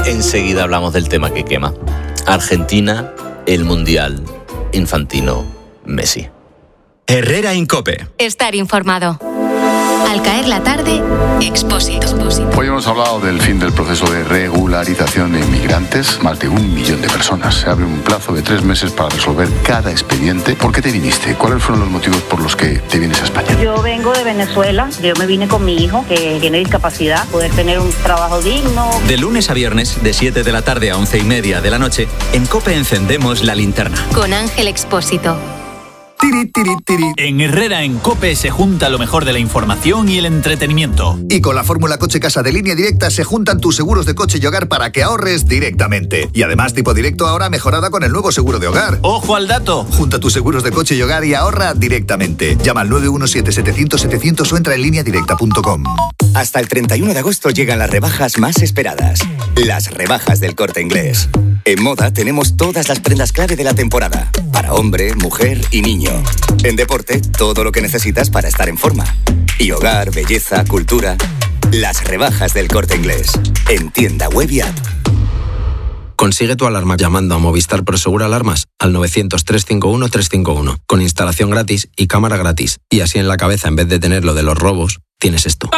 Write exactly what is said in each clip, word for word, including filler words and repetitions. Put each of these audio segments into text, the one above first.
Enseguida hablamos del tema que quema. Argentina, el Mundial, Infantino, Messi. Herrera en COPE. Estar informado. Al caer la tarde, Expósito. Hoy hemos hablado del fin del proceso de regularización de inmigrantes. Más de un millón de personas. Se abre un plazo de tres meses para resolver cada expediente. ¿Por qué te viniste? ¿Cuáles fueron los motivos por los que te vienes a España? Yo vengo de Venezuela. Yo me vine con mi hijo, que tiene discapacidad, poder tener un trabajo digno. De lunes a viernes, de siete de la tarde a once y media de la noche, en COPE encendemos la linterna. Con Ángel Expósito. Tiri, tiri, tiri. En Herrera en COPE se junta lo mejor de la información y el entretenimiento. Y con la fórmula Coche Casa de Línea Directa se juntan tus seguros de coche y hogar para que ahorres directamente. Y además tipo directo ahora mejorada con el nuevo seguro de hogar. ¡Ojo al dato! Junta tus seguros de coche y hogar y ahorra directamente. Llama al nueve uno siete, setecientos, setecientos o entra en línea directa punto com. Hasta el treinta y uno de agosto llegan las rebajas más esperadas. Las rebajas del Corte Inglés. En moda tenemos todas las prendas clave de la temporada. Para hombre, mujer y niño. En deporte, todo lo que necesitas para estar en forma. Y hogar, belleza, cultura. Las rebajas del Corte Inglés. En tienda web y app. Consigue tu alarma llamando a Movistar Prosegur Alarmas al novecientos, trescientos cincuenta y uno, trescientos cincuenta y uno. Con instalación gratis y cámara gratis. Y así en la cabeza, en vez de tener lo de los robos, tienes esto.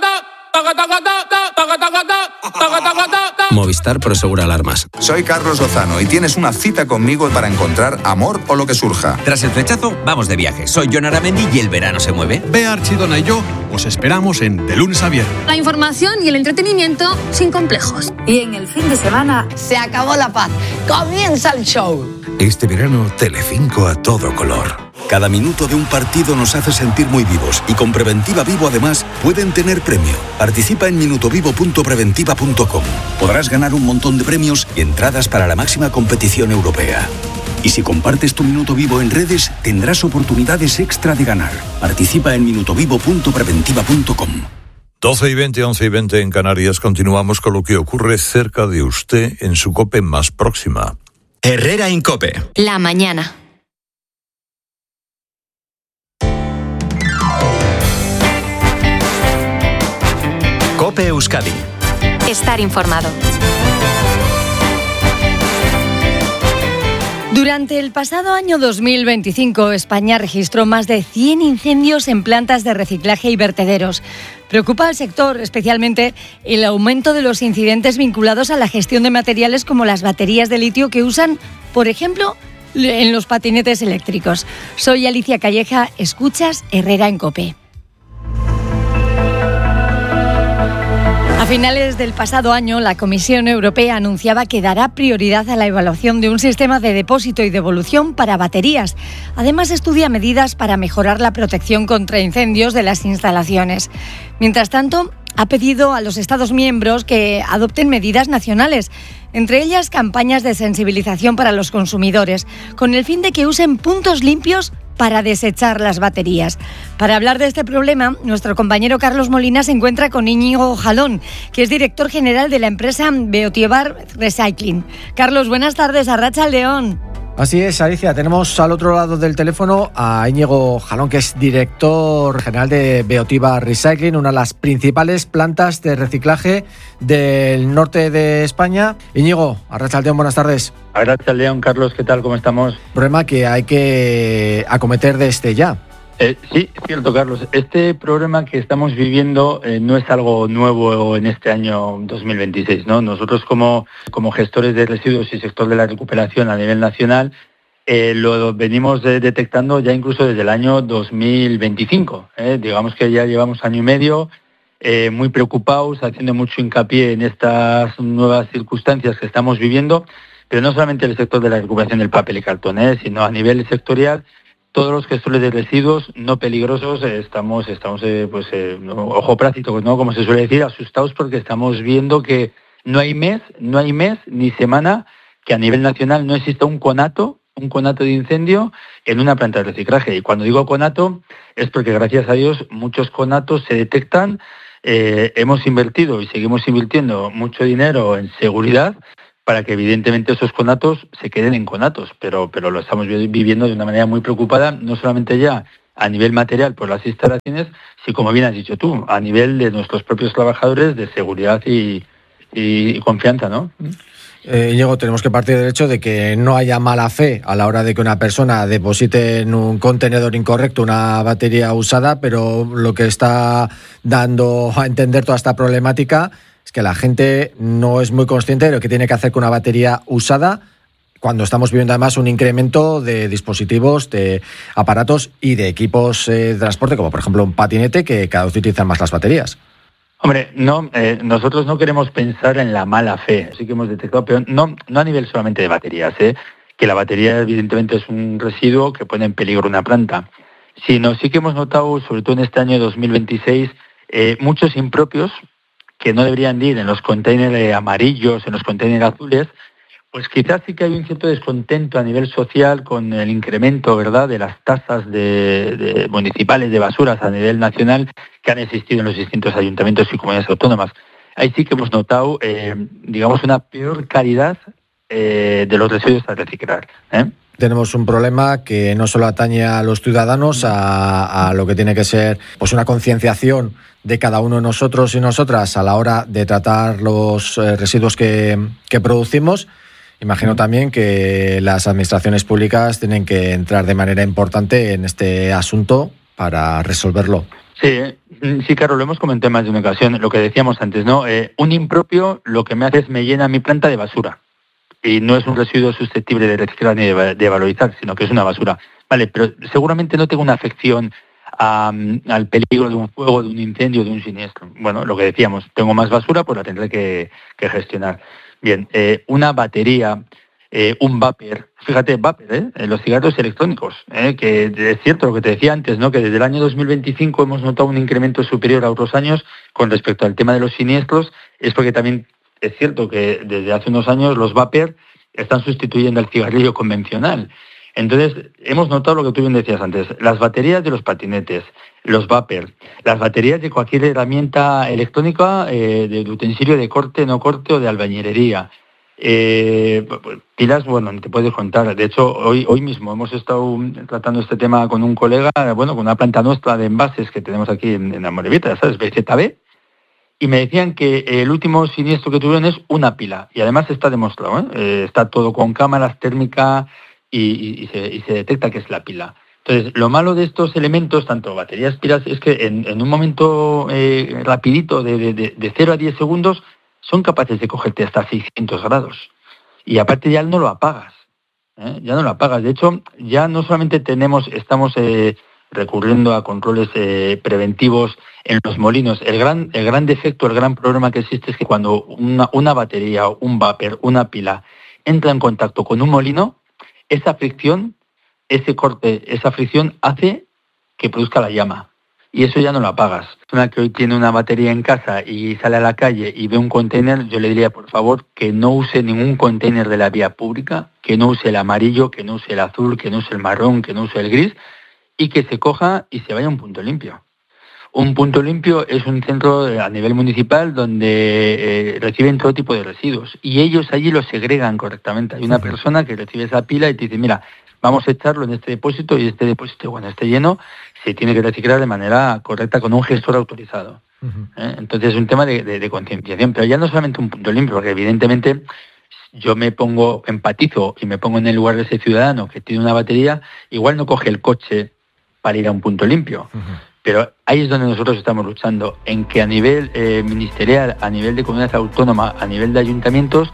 Movistar Prosegur Alarmas. Soy Carlos Lozano y tienes una cita conmigo para encontrar amor o lo que surja. Tras el flechazo, vamos de viaje. Soy Jon Aramendi y el verano se mueve. Bea Archidona y yo os esperamos en De Lunes a Viernes. La información y el entretenimiento sin complejos. Y en el fin de semana se acabó la paz. Comienza el show. Este verano, Telecinco a todo color. Cada minuto de un partido nos hace sentir muy vivos y con Preventiva Vivo además pueden tener premio. Participa en minutovivo punto preventiva punto com. Podrás ganar un montón de premios y entradas para la máxima competición europea. Y si compartes tu minuto vivo en redes, tendrás oportunidades extra de ganar. Participa en minutovivo punto preventiva punto com. doce y veinte, once y veinte en Canarias. Continuamos con lo que ocurre cerca de usted en su COPE más próxima. Herrera en COPE. La mañana. COPE Euskadi. Estar informado. Durante el pasado año dos mil veinticinco, España registró más de cien incendios en plantas de reciclaje y vertederos. Preocupa al sector, especialmente el aumento de los incidentes vinculados a la gestión de materiales como las baterías de litio que usan, por ejemplo, en los patinetes eléctricos. Soy Alicia Calleja, escuchas Herrera en COPE. A finales del pasado año, la Comisión Europea anunciaba que dará prioridad a la evaluación de un sistema de depósito y devolución para baterías. Además, estudia medidas para mejorar la protección contra incendios de las instalaciones. Mientras tanto, ha pedido a los Estados miembros que adopten medidas nacionales, entre ellas campañas de sensibilización para los consumidores, con el fin de que usen puntos limpios para desechar las baterías. Para hablar de este problema, nuestro compañero Carlos Molina se encuentra con Íñigo Jalón, que es director general de la empresa Beotibar Recycling. Carlos, buenas tardes, Arratsaldeon. Así es, Alicia, tenemos al otro lado del teléfono a Íñigo Jalón, que es director general de Beotibar Recycling, una de las principales plantas de reciclaje del norte de España. Íñigo, Arratsaldeon, buenas tardes. Arratsaldeon, Carlos, ¿qué tal? ¿Cómo estamos? Problema que hay que acometer desde ya. Eh, sí, es cierto, Carlos. Este problema que estamos viviendo eh, no es algo nuevo en este año dos mil veintiséis, ¿no? Nosotros como, como gestores de residuos y sector de la recuperación a nivel nacional eh, lo venimos de, detectando ya incluso desde el año dos mil veinticinco. ¿eh? Digamos que ya llevamos año y medio eh, muy preocupados, haciendo mucho hincapié en estas nuevas circunstancias que estamos viviendo, pero no solamente en el sector de la recuperación del papel y cartón, ¿eh? sino a nivel sectorial. Todos los gestores de residuos no peligrosos eh, estamos, estamos eh, pues, eh, ojo práctico, ¿no? Como se suele decir, asustados porque estamos viendo que no hay mes, no hay mes ni semana que a nivel nacional no exista un conato, un conato de incendio en una planta de reciclaje. Y cuando digo conato es porque gracias a Dios muchos conatos se detectan. Eh, hemos invertido y seguimos invirtiendo mucho dinero en seguridad para que evidentemente esos conatos se queden en conatos, pero, pero lo estamos viviendo de una manera muy preocupada, no solamente ya a nivel material por las instalaciones, sino como bien has dicho tú, a nivel de nuestros propios trabajadores de seguridad y, y confianza, ¿no? Eh, Íñigo, tenemos que partir del hecho de que no haya mala fe a la hora de que una persona deposite en un contenedor incorrecto una batería usada, pero lo que está dando a entender toda esta problemática es que la gente no es muy consciente de lo que tiene que hacer con una batería usada, cuando estamos viviendo además un incremento de dispositivos, de aparatos y de equipos eh, de transporte, como por ejemplo un patinete, que cada vez utilizan más las baterías. Hombre, no, eh, nosotros no queremos pensar en la mala fe, sí que hemos detectado, pero no, no a nivel solamente de baterías, ¿eh? Que la batería evidentemente es un residuo que pone en peligro una planta, sino sí que hemos notado, sobre todo en este año dos mil veintiséis, eh, muchos impropios que no deberían ir en los containers amarillos, en los containers azules. Pues quizás sí que hay un cierto descontento a nivel social con el incremento, ¿verdad?, de las tasas de, de municipales de basuras a nivel nacional que han existido en los distintos ayuntamientos y comunidades autónomas. Ahí sí que hemos notado, eh, digamos, una peor calidad eh, de los residuos a reciclar, ¿eh? Tenemos un problema que no solo atañe a los ciudadanos, a, a lo que tiene que ser pues una concienciación de cada uno de nosotros y nosotras a la hora de tratar los eh, residuos que, que producimos. Imagino también que las administraciones públicas tienen que entrar de manera importante en este asunto para resolverlo. Sí, sí, claro, lo hemos comentado en más de una ocasión, lo que decíamos antes, ¿no? Eh, un impropio lo que me hace es me llena mi planta de basura. Y no es un residuo susceptible de reciclar ni de, de valorizar, sino que es una basura. Vale, pero seguramente no tengo una afección a, al peligro de un fuego, de un incendio, de un siniestro. Bueno, lo que decíamos, tengo más basura, pues la tendré que, que gestionar. Bien, eh, una batería, eh, un vapor, fíjate, vapor, ¿eh? Los cigarros electrónicos, ¿eh? Que es cierto lo que te decía antes, ¿no? Que desde el año dos mil veinticinco hemos notado un incremento superior a otros años con respecto al tema de los siniestros, es porque también es cierto que desde hace unos años los vapor están sustituyendo al cigarrillo convencional. Entonces, hemos notado lo que tú bien decías antes, las baterías de los patinetes, los vapor, las baterías de cualquier herramienta electrónica, eh, de utensilio de corte, no corte o de albañilería. Eh, pilas, bueno, te puedes contar. De hecho, hoy hoy mismo hemos estado tratando este tema con un colega, bueno, con una planta nuestra de envases que tenemos aquí en, en Amorebieta, ¿sabes? B Z B. Y me decían que el último siniestro que tuvieron es una pila. Y además está demostrado, ¿eh? Eh, está todo con cámaras térmicas y, y, y, se, y se detecta que es la pila. Entonces, lo malo de estos elementos, tanto baterías, pilas, es que en, en un momento eh, rapidito de, de, de cero a diez segundos son capaces de cogerte hasta seiscientos grados. Y aparte ya no lo apagas. ¿eh? Ya no lo apagas. De hecho, ya no solamente tenemos, estamos eh, recurriendo a controles eh, preventivos en los molinos. El gran, el gran defecto, el gran problema que existe es que cuando una, una batería, un vapor, una pila entra en contacto con un molino, esa fricción, ese corte, esa fricción hace que produzca la llama. Y eso ya no lo apagas. Una que hoy tiene una batería en casa y sale a la calle y ve un container, yo le diría, por favor, que no use ningún container de la vía pública, que no use el amarillo, que no use el azul, que no use el marrón, que no use el gris, y que se coja y se vaya a un punto limpio. Un punto limpio es un centro a nivel municipal donde eh, reciben todo tipo de residuos y ellos allí los segregan correctamente. Hay una persona que recibe esa pila y te dice, mira, vamos a echarlo en este depósito y este depósito, cuando esté lleno, se tiene que reciclar de manera correcta con un gestor autorizado. Uh-huh. ¿Eh? Entonces es un tema de, de, de concienciación, pero ya no solamente un punto limpio, porque evidentemente yo me pongo, empatizo y me pongo en el lugar de ese ciudadano que tiene una batería, igual no coge el coche para ir a un punto limpio. Uh-huh. Pero ahí es donde nosotros estamos luchando, en que a nivel eh, ministerial, a nivel de comunidad autónoma, a nivel de ayuntamientos,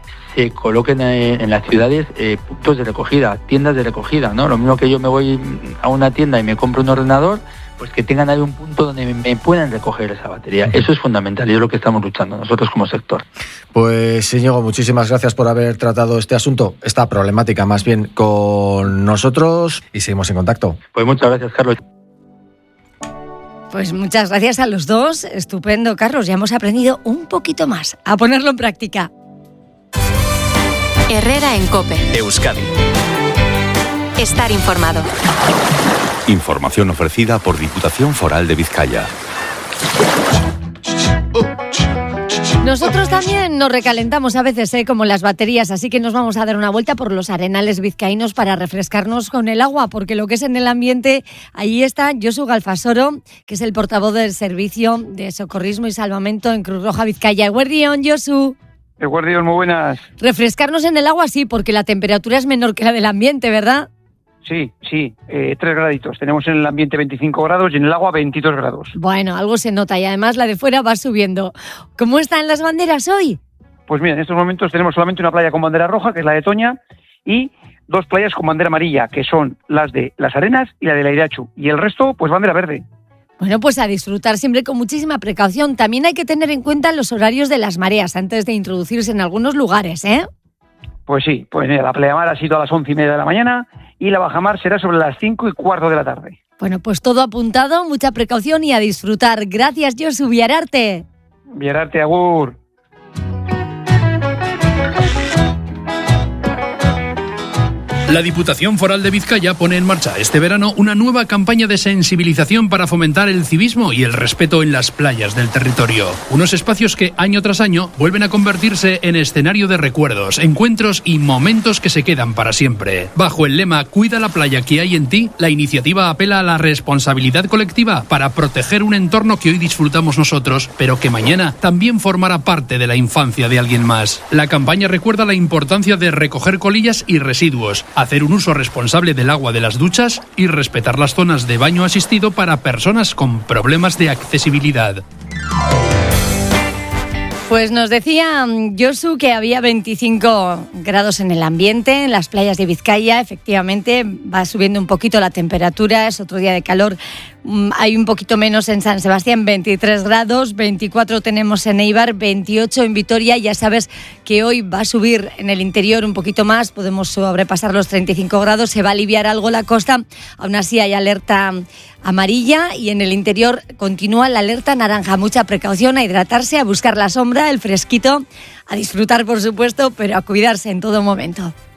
se coloquen eh, en las ciudades eh, puntos de recogida, tiendas de recogida, ¿no? Lo mismo que yo me voy a una tienda y me compro un ordenador, pues que tengan ahí un punto donde me, me puedan recoger esa batería. Uh-huh. Eso es fundamental y es lo que estamos luchando nosotros como sector. Pues Íñigo, muchísimas gracias por haber tratado este asunto, esta problemática más bien, con nosotros y seguimos en contacto. Pues muchas gracias, Carlos. Pues muchas gracias a los dos. Estupendo, Carlos. Ya hemos aprendido un poquito más. A ponerlo en práctica. Herrera en COPE. Euskadi. Estar informado. Información ofrecida por Diputación Foral de Vizcaya. Nosotros también nos recalentamos a veces, ¿eh? Como las baterías, así que nos vamos a dar una vuelta por los arenales vizcaínos para refrescarnos con el agua, porque lo que es en el ambiente, ahí está Josu Galfasoro, que es el portavoz del Servicio de Socorrismo y Salvamento en Cruz Roja Vizcaya. Eguerdión, Josu. Eguerdión, muy buenas. Refrescarnos en el agua sí, porque la temperatura es menor que la del ambiente, ¿verdad? Sí, sí, eh, tres graditos. Tenemos en el ambiente veinticinco grados y en el agua veintidós grados. Bueno, algo se nota y además la de fuera va subiendo. ¿Cómo están las banderas hoy? Pues mira, en estos momentos tenemos solamente una playa con bandera roja, que es la de Toña, y dos playas con bandera amarilla, que son las de Las Arenas y la de la Irachu. Y el resto, pues bandera verde. Bueno, pues a disfrutar siempre con muchísima precaución. También hay que tener en cuenta los horarios de las mareas antes de introducirse en algunos lugares, ¿eh? Pues sí, pues mira, la pleamar ha sido a las once y media de la mañana y la bajamar será sobre las cinco y cuarto de la tarde. Bueno, pues todo apuntado, mucha precaución y a disfrutar. Gracias, Josu. Viararte. Viararte, agur. La Diputación Foral de Vizcaya pone en marcha este verano una nueva campaña de sensibilización para fomentar el civismo y el respeto en las playas del territorio. Unos espacios que año tras año vuelven a convertirse en escenario de recuerdos, encuentros y momentos que se quedan para siempre. Bajo el lema Cuida la playa que hay en ti, la iniciativa apela a la responsabilidad colectiva para proteger un entorno que hoy disfrutamos nosotros, pero que mañana también formará parte de la infancia de alguien más. La campaña recuerda la importancia de recoger colillas y residuos, hacer un uso responsable del agua de las duchas y respetar las zonas de baño asistido para personas con problemas de accesibilidad. Pues nos decía Josu que había veinticinco grados en el ambiente, en las playas de Vizcaya. Efectivamente, va subiendo un poquito la temperatura, es otro día de calor. Hay un poquito menos en San Sebastián, veintitrés grados, veinticuatro tenemos en Eibar, veintiocho en Vitoria. Ya sabes que hoy va a subir en el interior un poquito más, podemos sobrepasar los treinta y cinco grados, se va a aliviar algo la costa. Aún así hay alerta amarilla y en el interior continúa la alerta naranja. Mucha precaución, a hidratarse, a buscar la sombra, el fresquito, a disfrutar por supuesto, pero a cuidarse en todo momento.